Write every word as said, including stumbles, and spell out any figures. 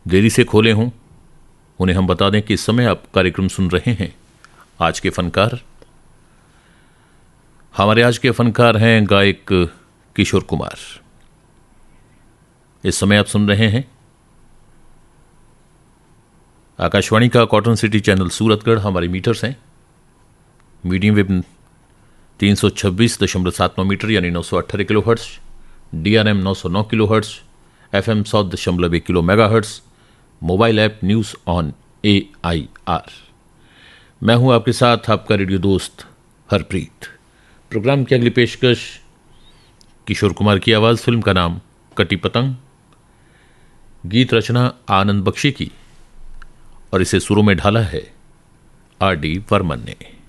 देरी से खोले हों उन्हें हम बता दें कि इस समय आप कार्यक्रम सुन रहे हैं आज के फनकार। हमारे आज के फनकार हैं गायक किशोर कुमार। इस समय आप सुन रहे हैं आकाशवाणी का कॉटन सिटी चैनल सूरतगढ़। हमारे मीटर्स हैं मीडियम वेव तीन सौ छब्बीस दशमलव सात नौ मीटर यानी नौ सौ अट्ठारह kilo hertz, D R M नौ सौ नौ किलो हर्ट्स, एफ एम सौ दशमलव एक kilo mega hertz, mobile app news on A I R. मैं हूं आपके साथ आपका रेडियो दोस्त हरप्रीत। प्रोग्राम की अगली पेशकश किशोर कुमार की आवाज़। फिल्म का नाम कटी पतंग, गीत रचना आनंद बख्शी की और इसे सुरों में ढाला है आर डी वर्मन ने।